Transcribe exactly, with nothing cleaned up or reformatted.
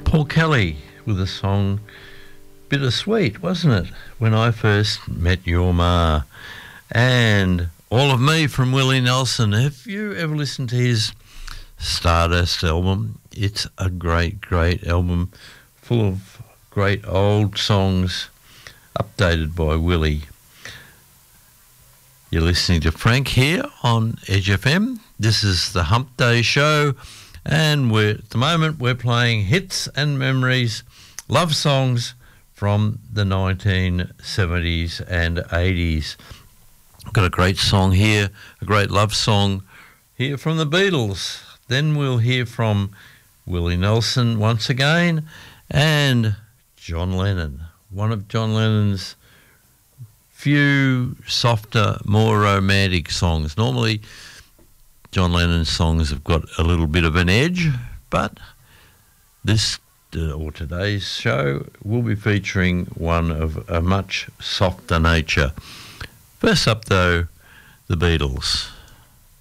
Paul Kelly with a song Bittersweet, wasn't it? When I First Met Your Ma. And All of Me from Willie Nelson. Have you ever listened to his Stardust album? It's a great, great album full of great old songs updated by Willie. You're listening to Frank here on Edge F M. This is the Hump Day Show, and we're, at the moment we're playing hits and memories, love songs from the nineteen seventies and eighties. I've got a great song here, a great love song here from the Beatles. Then we'll hear from Willie Nelson once again and John Lennon, one of John Lennon's few softer, more romantic songs. Normally, John Lennon's songs have got a little bit of an edge, but this uh, or today's show will be featuring one of a much softer nature. First up, though, the Beatles.